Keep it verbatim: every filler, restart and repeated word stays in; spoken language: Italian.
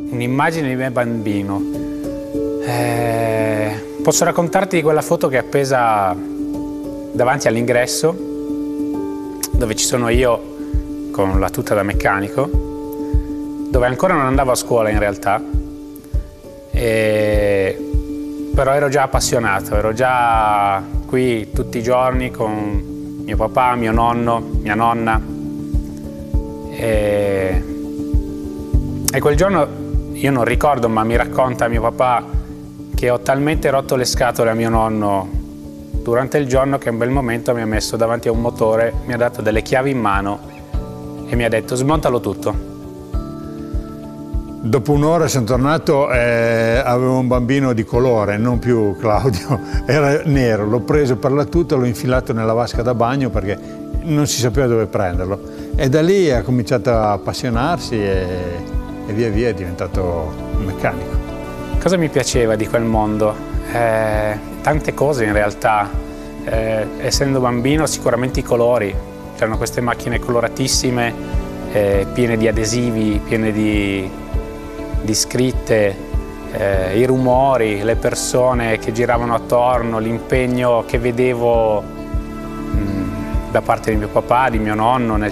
un'immagine di me bambino. Eh, posso raccontarti di quella foto che è appesa davanti all'ingresso, dove ci sono io con la tuta da meccanico, dove ancora non andavo a scuola in realtà, e... però ero già appassionato, ero già qui tutti i giorni con mio papà, mio nonno, mia nonna. E, e quel giorno io non ricordo, ma mi racconta mio papà che ho talmente rotto le scatole a mio nonno durante il giorno che in quel momento mi ha messo davanti a un motore, mi ha dato delle chiavi in mano e mi ha detto: smontalo tutto. Dopo un'ora sono tornato e avevo un bambino di colore, non più Claudio, era nero, l'ho preso per la tuta, l'ho infilato nella vasca da bagno perché non si sapeva dove prenderlo, e da lì ha cominciato a appassionarsi e, e via via è diventato un meccanico. Cosa mi piaceva di quel mondo? Eh, tante cose in realtà, eh, essendo bambino sicuramente i colori, c'erano queste macchine coloratissime, eh, piene di adesivi, piene di, di scritte, eh, i rumori, le persone che giravano attorno, l'impegno che vedevo mh, da parte di mio papà, di mio nonno nel